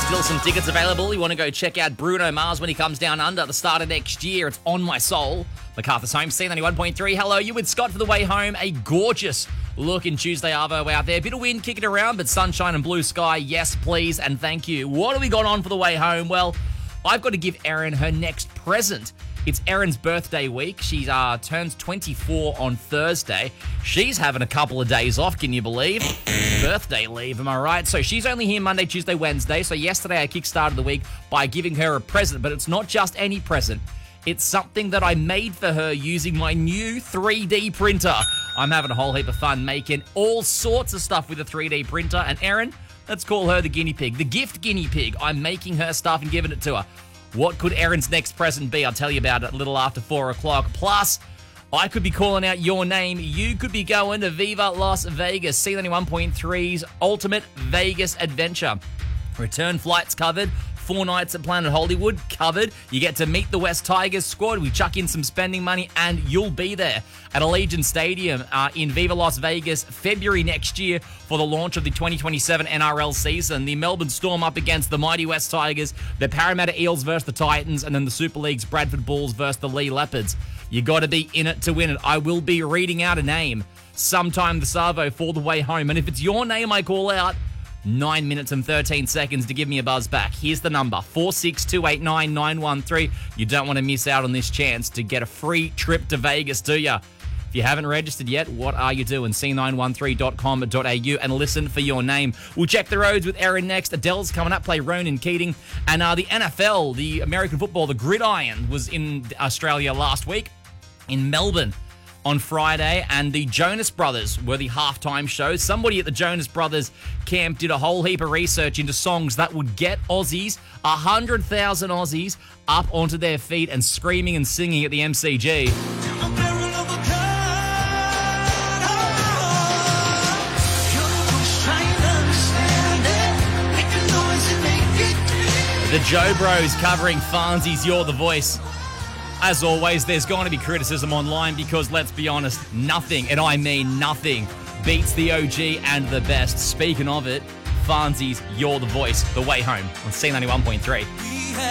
Still some tickets available. You want to go check out Bruno Mars when he comes down under at the start of next year. It's On My Soul. MacArthur's Home, C91.3. Hello, you with Scott for the way home. A gorgeous looking Tuesday arvo out there. Bit of wind kicking around, but sunshine and blue sky. Yes, please, and thank you. What have we got on for the way home? Well, I've got to give Erin her next present. It's Erin's birthday week. She turns 24 on Thursday. She's having a couple of days off, can you believe? Birthday leave, am I right? So she's only here Monday, Tuesday, Wednesday. So yesterday I kickstarted the week by giving her a present, but it's not just any present. It's something that I made for her using my new 3D printer. I'm having a whole heap of fun making all sorts of stuff with a 3D printer. And Erin, let's call her the guinea pig, the gift guinea pig. I'm making her stuff and giving it to her. What could Erin's next present be? I'll tell you about it a little after 4 o'clock. Plus, I could be calling out your name. You could be going to Viva Las Vegas, C91.3's Ultimate Vegas Adventure. Return flights covered. 4 nights at Planet Hollywood covered. You get to meet the West Tigers squad. We chuck in some spending money and you'll be there at Allegiant Stadium in Viva Las Vegas, February next year for the launch of the 2027 NRL season. The Melbourne Storm up against the mighty West Tigers, the Parramatta Eels versus the Titans, and then the Super League's Bradford Bulls versus the Lee Leopards. You got to be in it to win it. I will be reading out a name sometime this arvo for the way home. And if it's your name I call out, 9 minutes and 13 seconds to give me a buzz back. Here's the number, 46289 You don't want to miss out on this chance to get a free trip to Vegas, do ya? If you haven't registered yet, what are you doing? c913.com.au and listen for your name. We'll check the roads with Erin next. Adele's coming up, play Ronan Keating. And the NFL, the American football, the Gridiron, was in Australia last week, in Melbourne on Friday, and the Jonas Brothers were the halftime show. Somebody at the Jonas Brothers camp did a whole heap of research into songs that would get Aussies, 100,000 Aussies, up onto their feet and screaming and singing at the MCG. The Joe Bros covering Fonzie's You're the Voice. As always, there's going to be criticism online because, let's be honest, nothing, and I mean nothing, beats the OG and the best. Speaking of it, Fonzie's You're the Voice, the way home on C91.3.